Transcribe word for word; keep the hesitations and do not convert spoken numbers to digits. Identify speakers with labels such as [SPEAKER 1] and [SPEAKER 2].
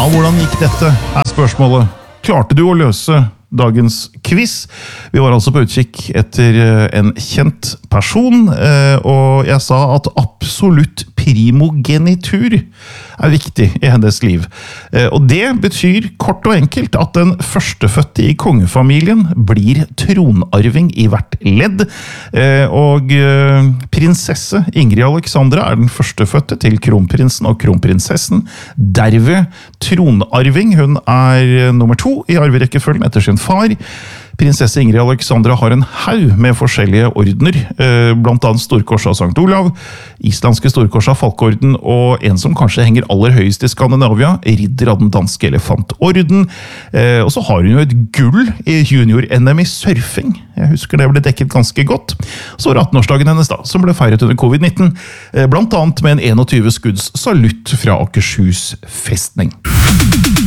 [SPEAKER 1] hvordan gikk dette, er spørsmålet. Klarte du å løse dagens quiz? Vi var altså på utkikk etter en kjent person, og jeg sa at absolutt primogenitur er viktig i hennes liv. Og det betyr kort og enkelt at den førstefødte i kongefamilien blir tronarving i hvert ledd, og prinsesse Ingrid Alexandra er den førstefødte til kronprinsen og kronprinsessen, derved tronarving. Hun er nummer to i arverekkefølgen etter sin far. Prinsesse Ingrid Alexandra har en haug med forskjellige ordener, blant annet Storkorset av Sankt Olav, islandske Storkorset av Falkeorden, og en som kanskje henger aller høyest i Skandinavia, Ridder av den danske elefantorden. Og så har hun jo et gull i junior-N M i surfing. Jeg husker det ble dekket ganske godt. Så var atten-årsdagen hennes da, som ble feiret under covid nitten, blant annet med en enogtyve skudds salutt fra Akershus festning.